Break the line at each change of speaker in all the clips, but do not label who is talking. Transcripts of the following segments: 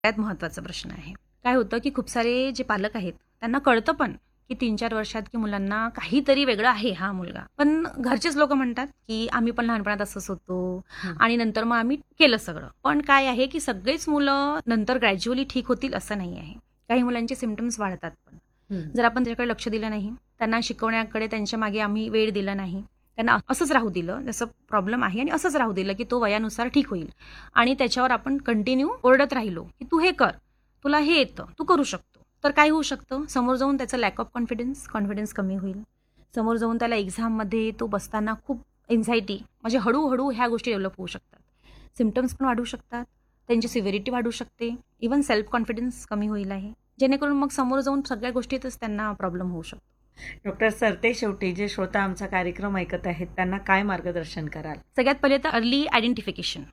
सगळ्यात महत्त्वाचा प्रश्न आहे. काय होतं की खूप सारे जे पालक आहेत त्यांना कळतं पण की 3-4 वर्षात की मुलांना काहीतरी वेगळं आहे हा मुलगा. पण घरचेच लोकं म्हणतात की आम्ही पण लहानपणात असंच होतो आणि नंतर मग आम्ही केलं सगळं. पण काय आहे की सगळेच मुलं नंतर ग्रॅज्युअली ठीक होतील असं नाही आहे. काही मुलांचे सिम्प्टम्स वाढतात पण. जर आपण त्याच्याकडे लक्ष दिलं नाही, त्यांना शिकवण्याकडे त्यांच्या मागे आम्ही वेळ दिला नाही, त्यांना असंच राहू दिलं, जसं प्रॉब्लेम आहे आणि असंच राहू दिलं की तो वयानुसार ठीक होईल आणि त्याच्यावर आपण कंटिन्यू ओरडत राहिलो की तू हे कर, तुला हे येतं, तू करू शकतो. तर काय होऊ शकतं, समोर जाऊन त्याचं लॅक ऑफ कॉन्फिडन्स कमी होईल. समोर जाऊन त्याला एक्झाममध्ये तो बसताना खूप एन्झायटी, म्हणजे हळूहळू ह्या गोष्टी डेव्हलप होऊ शकतात. सिम्प्टम्स पण वाढू शकतात, त्यांची सिव्हिरिटी वाढू शकते, इव्हन सेल्फ कॉन्फिडन्स कमी होईल आहे, जेणेकरून मग समोर जाऊन सगळ्या गोष्टीतच त्यांना प्रॉब्लेम होऊ शकतो.
डॉक्टर सरते, शेवटी जे श्रोता आमचा कार्यक्रम ऐकत आहेत त्यांना काय मार्गदर्शन कराल?
सगळ्यात पहिले तर अर्ली आयडेंटिफिकेशन.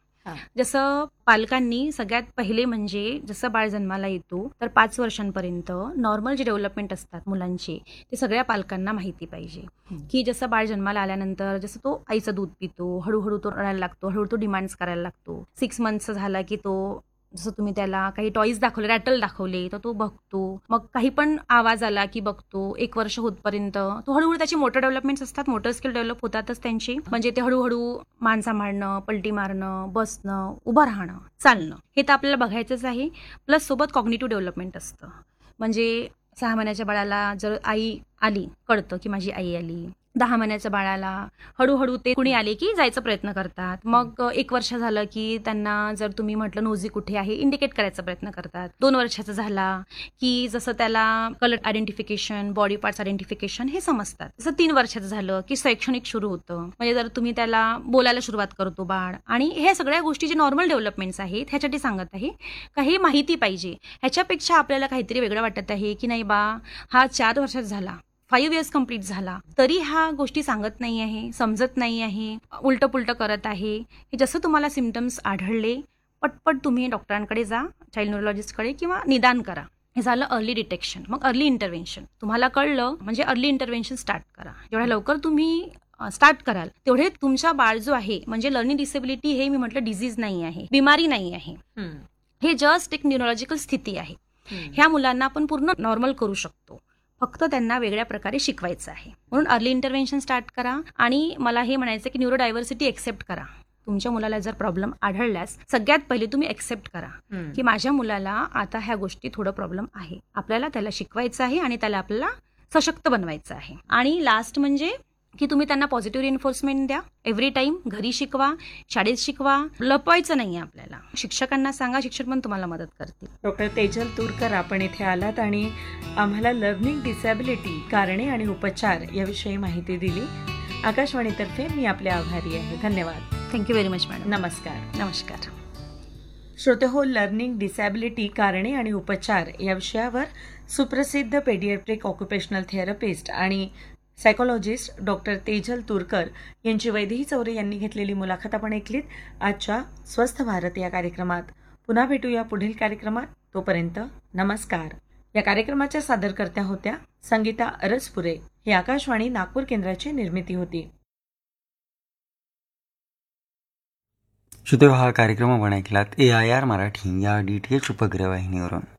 जसं पालकांनी सगळ्यात पहिले म्हणजे जसं बाळ जन्माला येतो तर 5 वर्षांपर्यंत नॉर्मल जे डेव्हलपमेंट असतात मुलांचे ते सगळ्या पालकांना माहिती पाहिजे. की जसं बाळ जन्माला आल्यानंतर जसं तो आईचं दूध पितो, हळूहळू तो रडायला लागतो, हळूहळू तो डिमांड्स करायला लागतो. 6 मंथचा झाला की तो, जसं तुम्ही त्याला काही टॉईज दाखवले, रॅटल दाखवले तर तो बघतो. मग काही पण आवाज आला की बघतो. 1 वर्ष होतपर्यंत तो हळूहळू त्याची मोटर डेव्हलपमेंट्स असतात, मोटर स्किल डेव्हलप होतातच त्यांची. म्हणजे ते हळूहळू मान सांभाळणं, पलटी मारणं, बसणं, उभं राहणं, चालणं हे तर आपल्याला बघायचंच आहे. प्लस सोबत कॉग्निटिव्ह डेव्हलपमेंट असतं. म्हणजे 6 महिन्याच्या बाळाला जर आई आली, कळतं की माझी आई आली. 10 महिन्याच्या बाळाला हळूहळू ते कुणी आले की जायचा प्रयत्न करतात. मग 1 वर्ष झालं की त्यांना जर तुम्ही म्हटलं नोजी कुठे आहे इंडिकेट करायचा प्रयत्न करतात. 2 वर्षाचा झाला की जसं त्याला colour identification, body parts identification हे समजतात. जसं 3 वर्षाचं झालं की शैक्षणिक सुरू होतं. म्हणजे जर तुम्ही त्याला बोलायला सुरुवात करतो बाळ, आणि ह्या सगळ्या गोष्टी जे नॉर्मल डेव्हलपमेंट्स आहेत ह्याच्यासाठी सांगत आहे का हे माहिती पाहिजे. ह्याच्यापेक्षा आपल्याला काहीतरी वेगळं वाटत आहे की नाही बा हा 4 वर्षात झाला, 5 इयर्स कंप्लीट झाला तरी ह्या गोष्टी सांगत नाही आहे, समजत नाही आहे, उलटं पुलटं करत आहे. हे जसं तुम्हाला सिम्प्टम्स आढळले पटपट तुम्ही डॉक्टरांकडे जा, चाइल्ड न्यूरोलॉजिस्टकडे, किंवा निदान करा. हे झालं अर्ली डिटेक्शन. मग अर्ली इंटरव्हेन्शन. तुम्हाला कळलं म्हणजे अर्ली इंटरव्हेन्शन स्टार्ट करा. जेवढ्या लवकर तुम्ही स्टार्ट कराल तेवढे तुमचा बाळ जो आहे, म्हणजे लर्निंग डिसेबिलिटी हे मी म्हटलं डिझीज नाही आहे, बिमारी नाही आहे, हे जस्ट एक न्यूरोलॉजिकल स्थिती आहे. ह्या मुलांना आपण पूर्ण नॉर्मल करू शकतो, फक्त त्यांना वेगळ्या प्रकारे शिकवायचं आहे. म्हणून अर्ली इंटरव्हेन्शन स्टार्ट करा. आणि मला हे म्हणायचं की न्यूरो डायव्हर्सिटी एक्सेप्ट करा. तुमच्या मुलाला जर प्रॉब्लेम आढळल्यास सगळ्यात पहिले तुम्ही एक्सेप्ट करा की माझ्या मुलाला आता ह्या गोष्टी थोडं प्रॉब्लेम आहे, आपल्याला त्याला शिकवायचं आहे आणि त्याला आपल्याला सशक्त बनवायचं आहे. आणि लास्ट म्हणजे की तुम्ही त्यांना पॉझिटिव्ह रिइन्फोर्समेंट द्या. एव्हरी टाइम घरी शिकवा, शाळेत शिकवा, लपवायचं नाही आपल्याला. शिक्षकांना सांगा, शिक्षक पण तुम्हाला मदत करतील.
डॉक्टर तेजल तुरकर, आपण इथे आलात आणि आम्हाला लर्निंग डिसॅबिलिटी कारणे आणि उपचार याविषयी माहिती दिली. आकाशवाणीतर्फे मी आपले आभारी आहे. धन्यवाद.
Thank you very much madam.
नमस्कार.
नमस्कार.
श्रोतेहो, लर्निंग डिसॅबिलिटी कारणे आणि उपचार या विषयावर सुप्रसिद्ध पेडियाट्रिक ऑक्युपेशनल थेरपिस्ट आणि सायकोलॉजिस्ट डॉक्टर तेजल तुरकर यांची वैदेही चौरे यांनी घेतलेली मुलाखत आपण ऐकलीत आजच्या स्वस्थ भारत या कार्यक्रमात. पुन्हा भेटूया पुढील कार्यक्रमात. तोपर्यंत नमस्कार. या कार्यक्रमाच्या सादरकर्त्या होत्या संगीता अरसपुरे. ही आकाशवाणी नागपूर केंद्राची निर्मिती होती.
श्रोते, हा कार्यक्रम आपण ऐकलात AIR मराठी या DTH उपग्रहवाहिनीवरून.